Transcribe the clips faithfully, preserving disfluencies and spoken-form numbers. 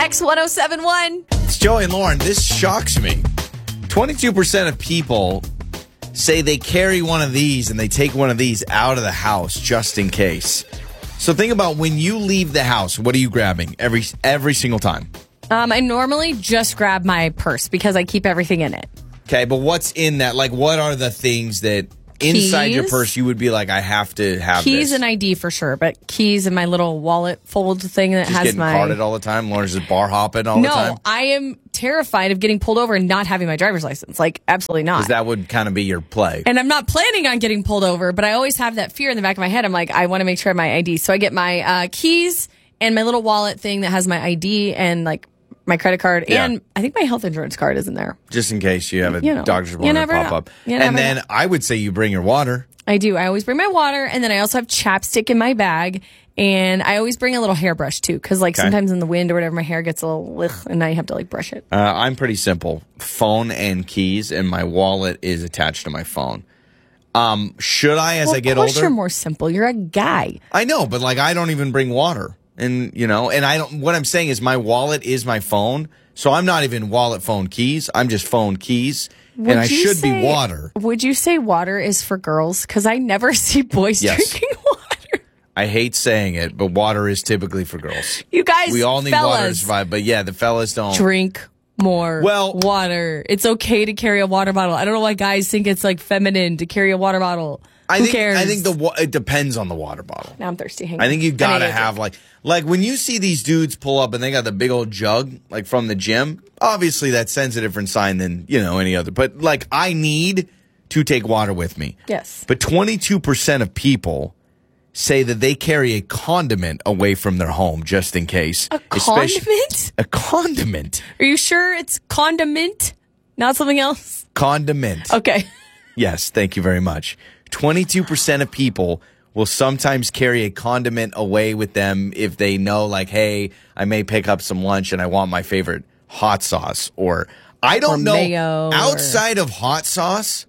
X one oh seven one. It's Joey and Lauren. This shocks me. twenty-two percent of people say they carry one of these and they take one of these out of the house just in case. So think about when you leave the house, what are you grabbing every every single time? Um, I normally just grab my purse because I keep everything in it. Okay, but what's in that? Like, what are the things that inside Keys. your purse you would be like, I have to have Keys this? and I D for sure, but keys and my little wallet fold thing that Just has getting my... carded all the time? Lauren's just bar hopping all no, the time? I am terrified of getting pulled over and not having my driver's license. Like, absolutely not. Because that would kind of be your play. And I'm not planning on getting pulled over, but I always have that fear in the back of my head. I'm like, I want to make sure I have my I D. So I get my uh, keys and my little wallet thing that has my I D and like my credit card. Yeah. And I think my health insurance card is in there. Just in case you have a You know, doctor's you appointment never pop know. up. You And never then know. I would say you bring your water. I do. I always bring my water, and then I also have chapstick in my bag, and I always bring a little hairbrush too, because like Okay. sometimes in the wind or whatever, my hair gets a little ugh, and I have to like brush it. Uh, I'm pretty simple. Phone and keys, and my wallet is attached to my phone. Um, should I, as well, I get of course older? you're more simple. You're a guy. I know, but like I don't even bring water, and you know, and I don't. What I'm saying is, my wallet is my phone, so I'm not even wallet, phone, keys. I'm just phone, keys, Would and I you should say- be water. Would you say water is for girls? Because I never see boys Yes. drinking water. I hate saying it, but water is typically for girls. You guys, We all need fellas, water to survive, but yeah, the fellas don't. drink more Well- water. It's okay to carry a water bottle. I don't know why guys think it's like feminine to carry a water bottle. I Who think cares? I think the wa- it depends on the water bottle. Now I'm thirsty. Hang I on. think you gotta need a have drink. like like when you see these dudes pull up and they got the big old jug like from the gym. Obviously, that sends a different sign than you know any other. But like I need to take water with me. Yes. But twenty-two percent of people say that they carry a condiment away from their home just in case. A Especially- condiment? A condiment. Are you sure it's condiment, not something else? Condiment. Okay. Yes, thank you very much. twenty-two percent of people will sometimes carry a condiment away with them if they know, like, hey, I may pick up some lunch and I want my favorite hot sauce. Or I don't Or know. mayo, or- outside of hot sauce,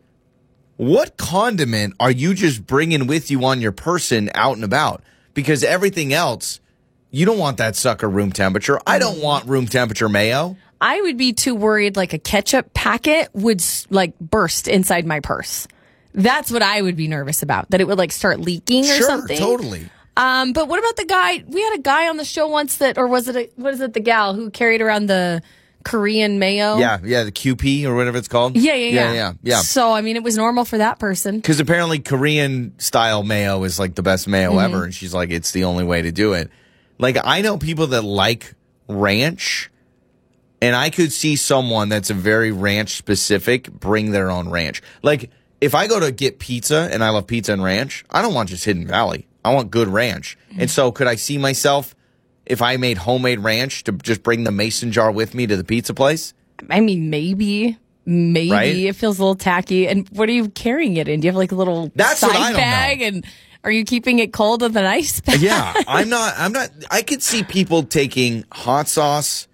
what condiment are you just bringing with you on your person out and about? Because everything else, you don't want that sucker room temperature. I don't want room temperature mayo. I would be too worried like a ketchup packet would like burst inside my purse. That's what I would be nervous about, that it would like start leaking or Sure, something. totally. Um, but what about the guy? We had a guy on the show once that, or was it, a, what is it, the gal who carried around the Korean mayo? Yeah, yeah, the Q P or whatever it's called. Yeah, yeah, yeah. Yeah, yeah, yeah. So, I mean, it was normal for that person. Because apparently Korean style mayo is like the best mayo Mm-hmm. ever. And she's like, it's the only way to do it. Like, I know people that like ranch, and I could see someone that's a very ranch specific bring their own ranch. Like, if I go to get pizza and I love pizza and ranch, I don't want just Hidden Valley. I want good ranch. Mm-hmm. And so could I see myself, if I made homemade ranch, to just bring the mason jar with me to the pizza place? I mean, maybe, maybe Right? it feels a little tacky. And what are you carrying it in? Do you have like a little That's what I side don't bag? know. And are you keeping it cold with an ice bag? Yeah, I'm not. I'm not. I could see people taking hot sauce,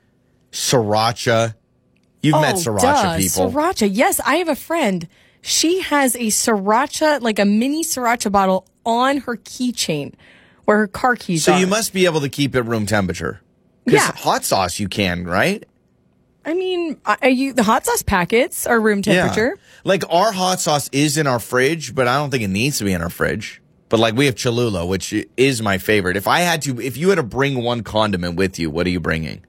sriracha. You've met Oh, sriracha duh. people. Sriracha. Yes, I have a friend. She has a sriracha, like a mini sriracha bottle on her keychain where her car keys So are. you must be able to keep it room temperature. Because Yeah. hot sauce you can, right? I mean, are you, the hot sauce packets are room temperature. Yeah. Like our hot sauce is in our fridge, but I don't think it needs to be in our fridge. But like we have Cholula, which is my favorite. If I had to, if you had to bring one condiment with you, what are you bringing?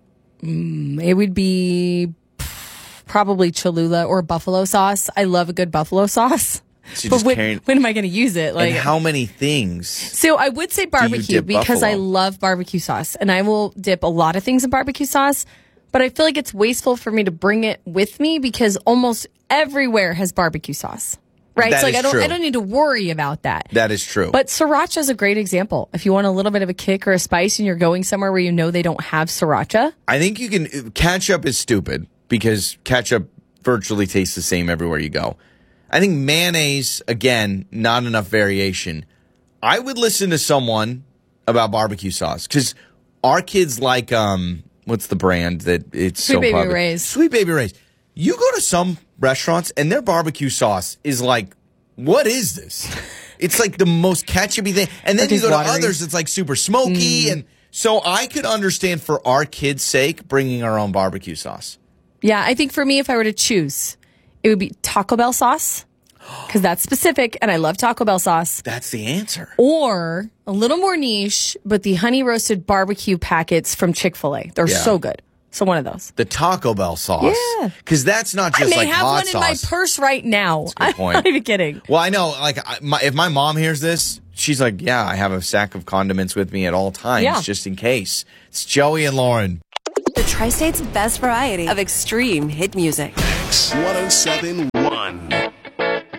It would be probably Cholula or buffalo sauce. I love a good buffalo sauce. So you're But just when, carrying- when am I going to use it? Like, and how many things? so I would say barbecue dip because I buffalo? love barbecue sauce, and I will dip a lot of things in barbecue sauce. But I feel like it's wasteful for me to bring it with me because almost everywhere has barbecue sauce, right? That so like is I don't, true. I don't need to worry about that. That is true. But sriracha is a great example. If you want a little bit of a kick or a spice, and you're going somewhere where you know they don't have sriracha, I think you can. Ketchup is stupid because ketchup virtually tastes the same everywhere you go. I think mayonnaise, again, not enough variation. I would listen to someone about barbecue sauce because our kids like, um, what's the brand that it's Sweet so Baby popular? Ray's. Sweet Baby Ray's. You go to some restaurants and their barbecue sauce is like, what is this? It's like the most ketchupy thing. And then Like you it's go to watery. others, it's like super smoky and So I could understand for our kids' sake bringing our own barbecue sauce. Yeah, I think for me, if I were to choose, it would be Taco Bell sauce because that's specific, and I love Taco Bell sauce. That's the answer. Or a little more niche, but the honey roasted barbecue packets from Chick-fil-A. They're Yeah. so good. So one of those. The Taco Bell sauce. Yeah. Because that's not I just may like have hot one sauce. in my purse right now. good I'm point. not even kidding. Well, I know, like, I, my, if my mom hears this, she's like, yeah, I have a sack of condiments with me at all times, Yeah. just in case. It's Joey and Lauren. The Tri-State's best variety of extreme hit music. one oh seven point one.